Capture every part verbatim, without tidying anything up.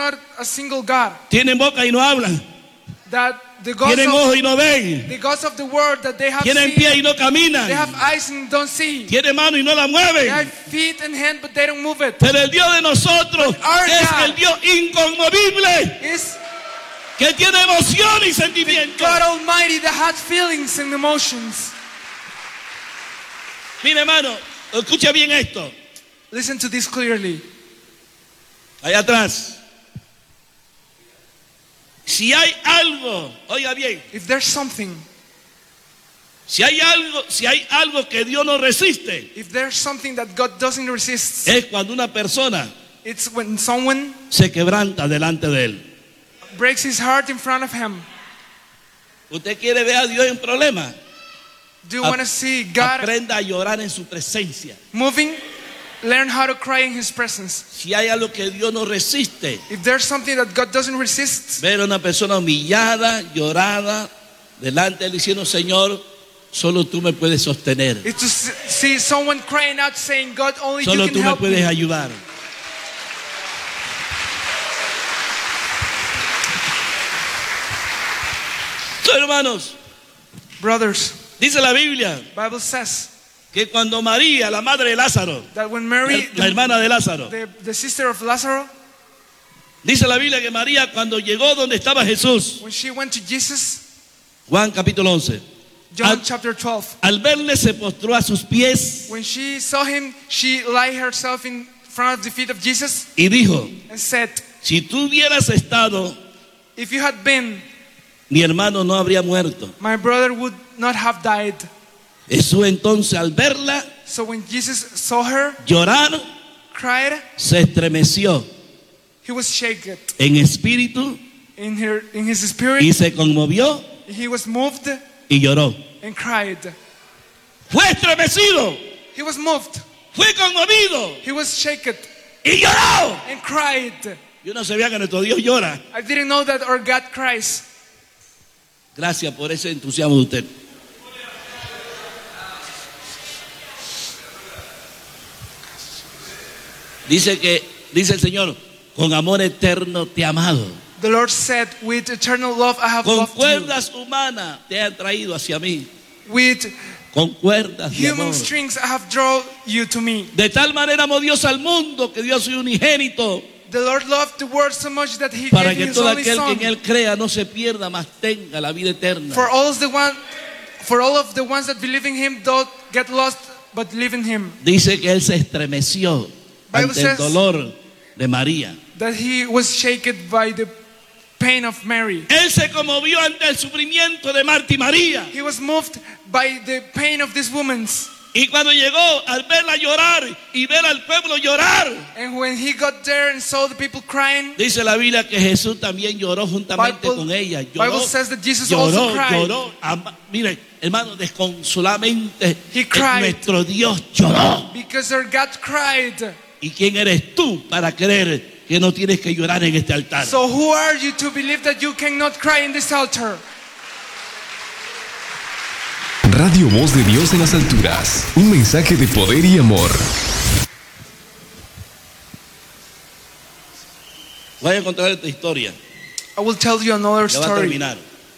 not a single God. Tienen boca y no hablan. That the gods Tienen of, ojos y no ven. the gods of the world that they have Tienen seen, pie y no caminan. they have eyes and don't see. Tienen mano y no la They mueven. have feet and hands, but they don't move it. Pero el Dios de nosotros our es God el Dios inconmovible, Is que tiene emoción y sentimiento. God Almighty that has feelings and emotions. Mire, hermano, escucha bien esto. Listen to this clearly. Allá atrás. Si hay algo, oiga bien, If there's something, si hay algo, si hay algo que Dios no resiste, if there's something that God doesn't resist, es cuando una persona it's when someone se quebranta delante de él. breaks his heart in front of him. ¿Usted quiere ver a Dios en problemas? Do you want to see God Aprenda a llorar en su presencia. moving? Learn how to cry in His presence. Si hay algo que Dios no resiste, If there's something that God doesn't resist, ver a una persona humillada, llorada, delante de él diciendo, Señor, solo tú me puedes sostener. it's to s- see someone crying out saying, God, only Solo you tú can me help puedes me. ayudar. So, hermanos, Brothers, dice la Biblia Bible says que cuando María, la madre de Lázaro, that when Mary, la, la hermana de Lázaro, the, the sister of Lazarus, dice la Biblia que María cuando llegó donde estaba Jesús, when she went to Jesus, Juan capítulo once, John al, chapter twelve, al verle se postró a sus pies when she saw him, she lay herself in front of the feet of Jesus y dijo, and said, si tú hubieras estado, if you had been, mi hermano no habría muerto. my brother would not have died. Jesús entonces al verla So when Jesus saw her, llorar, cried, se estremeció he was shaken en espíritu in, her, in his spirit. y se conmovió He was moved y lloró. and cried. Fue estremecido, He was moved. fue conmovido He was shaken y lloró. and cried. Yo no sabía que nuestro Dios llora. I didn't know that our God cries. Gracias por ese entusiasmo de usted. Dice que, dice el Señor, con amor eterno te he amado. The Lord said, with eternal love I have Con loved you. cuerdas humanas te han traído hacia mí. With Con cuerdas de human amor. strings I have drawn you to me. De tal manera amó Dios al mundo que dio a su unigénito The Lord loved the world so much that He para gave que His todo only aquel que Son. en él crea no se pierda, mas tenga la vida eterna. For all the one, for all of the ones that believe in Him don't get lost, but live in Him. Dice que él se estremeció Bible ante el says- dolor de María. That He was shaken by the pain of Mary. Él se conmovió ante el sufrimiento de Marta y María. He was moved by the pain of these women. Y cuando llegó al verla llorar y ver al pueblo llorar, And when He got there and saw the people crying, dice la Biblia que Jesús también lloró juntamente Bible- con ella. Lloró, Bible says that Jesus lloró, also cried. lloró. Ama- Mire, hermano, desconsoladamente He cried. nuestro Dios lloró. because our God cried. ¿Y quién eres tú para creer que no tienes que llorar en este altar? So who are you to believe that you cannot cry in this altar? Radio Voz de Dios en las alturas. Un mensaje de poder y amor. Voy a contar esta historia. I will tell you another Ya va a story. terminar.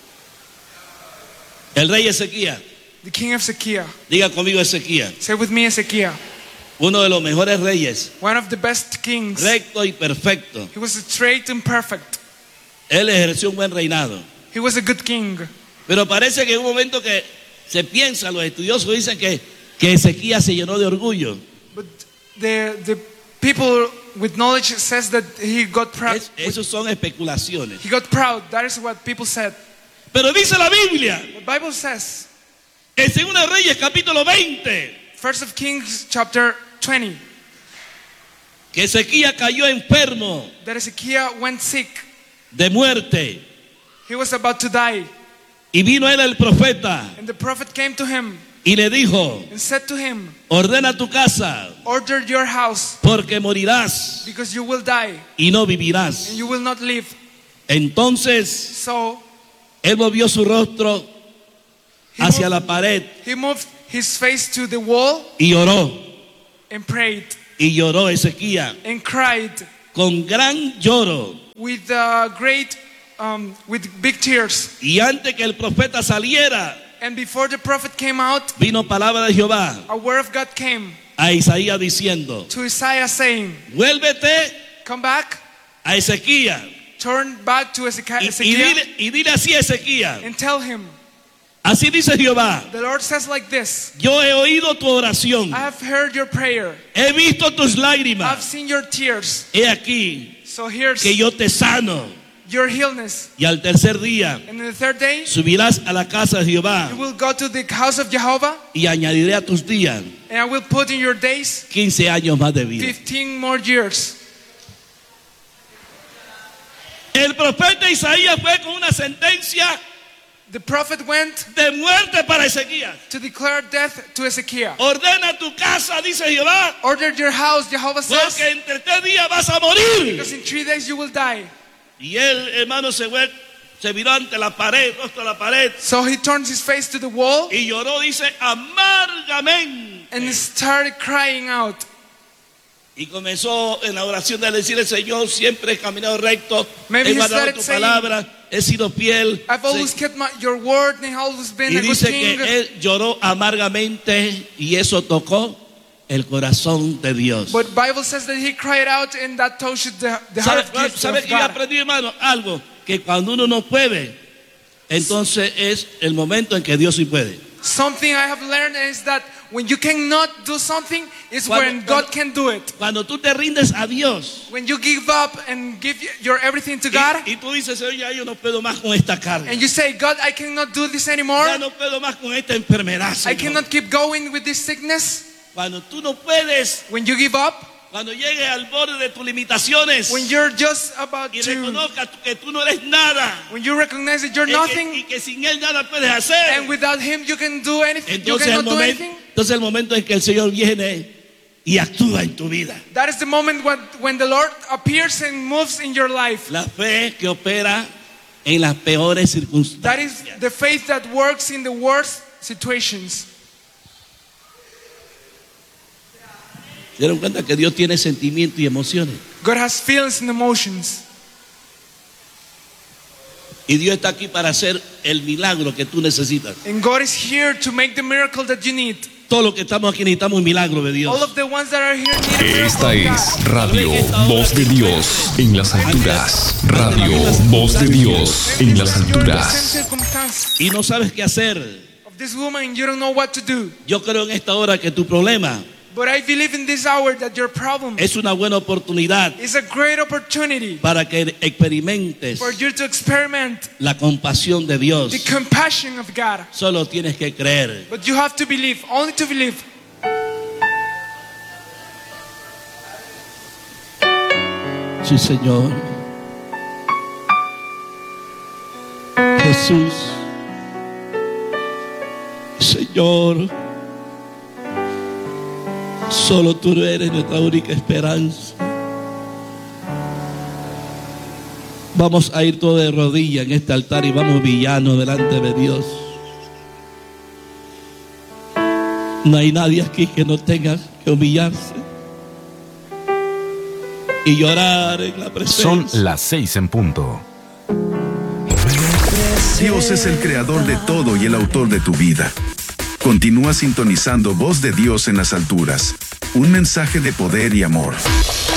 El rey Ezequías, The king of Ezekiel. diga conmigo Ezequías, Say with me, Ezekiel. uno de los mejores reyes, One of the best kings. recto y perfecto. He was straight and perfect. Él ejerció un buen reinado. He was a good king. Pero parece que en un momento que se piensa, los estudiosos dicen que, que Ezequías se llenó de orgullo. But the the people with knowledge says that he got proud. Es- esos son especulaciones. He got proud. That is what people said. Pero dice la Biblia, The Bible says, en Segunda Reyes capítulo veinte, First of Kings chapter twenty, que Ezequías cayó enfermo that Ezekiel went sick. de muerte. He was about to die. Y vino él el profeta And the prophet came to him y le dijo, and said to him, ordena tu casa order your house porque morirás because you will die y no vivirás. and you will not live. Entonces So él movió su rostro he hacia moved, la pared he moved his face to the wall y oró. and prayed Y lloró Ezequías and cried con gran lloro. with uh, great, um, with big tears. Y antes que el profeta saliera, And before the prophet came out, vino palabra de Jehová a word of God came a Isaías diciendo: to Isaiah saying, vuélvete come back, a Ezequías turn back to Ezekiel, y, y, dile, y dile así a Ezequías. and tell him, Así dice Jehová: the Lord says like this, yo he oído tu oración, I have heard your prayer, he visto tus I've lágrimas, seen your tears, he aquí so here's que yo te sano. your healness. Y al tercer día And in the third day, subirás a la casa de Jehová you will go to the house of Jehovah, y añadiré a tus días and I will put in your days quince años más de vida. fifteen more years. El profeta Isaías fue con una sentencia The prophet went de muerte para Ezequías. to declare death to Ezekiel. Ordena tu casa, dice Jehová, Order your house, Jehovah says, porque entre tres días vas a morir. because in three days you will die. Y él, hermano, se fue, se viró ante la pared, rostro a la pared, So he turned his face to the wall y lloró, dice, amargamente. and started crying out. Y comenzó en la oración de decirle: Señor, siempre he caminado recto, Maybe he he guardado started tu saying, palabra, he sido fiel. I've always Se- kept my, your word and I've always been Y a good dice king. que él lloró amargamente y eso tocó el corazón de Dios. But Bible says that he cried out and that touched the, the heart ¿Sabe, of, gift sabe of que yo God. aprendí, hermano? Algo, que cuando uno no puede, entonces es el momento en que Dios sí puede. Something I have learned is that when you cannot do something is Cuando- when cuando- God can do it. Cuando tú te rindes a Dios When you give up and give your everything to God y, y tú dices: Señor, ya yo no puedo más con esta carga, and you say, God, I cannot do this anymore. ya no puedo más con esta enfermedad, I Señor. cannot keep going with this sickness. Cuando tú no puedes, When you give up, cuando llegues al borde de tus limitaciones when you're just about y to, reconozcas que tú no eres nada when you recognize that you're y que, y nothing que sin Él nada puedes hacer, and without Him you can do anything, you entonces el, cannot do momento, anything. entonces el momento en que el Señor viene y actúa en tu vida. That is the moment when, when the Lord appears and moves in your life. La fe que opera en las peores That is circunstancias. the faith that works in the worst situations. ¿Se dieron cuenta que Dios tiene sentimientos y emociones? God has feelings and emotions. Y Dios está aquí para hacer el milagro que tú necesitas. And God is here to make the miracle that you need. Todos los que estamos aquí necesitamos un milagro de Dios. All of the ones that are here need a miracle Esta of es God. Radio Voz de Dios en las alturas. Radio Voz de Dios en las You're in the same alturas. circumstance Y no sabes qué hacer. of this woman, you don't know what to do. Yo creo en esta hora que tu problema But I believe in this hour that your problem es una buena oportunidad is a great opportunity para que experimentes for you to experiment la compasión de Dios. the compassion of God. Solo tienes que creer. But you have to believe, only to believe. Sí, Señor. Jesús. Señor. Solo tú eres nuestra única esperanza. Vamos a ir todos de rodillas en este altar y vamos villanos delante de Dios. No hay nadie aquí que no tenga que humillarse y llorar en la presencia. Son las seis en punto. Dios es el creador de todo y el autor de tu vida. Continúa sintonizando Voz de Dios en las alturas. Un mensaje de poder y amor.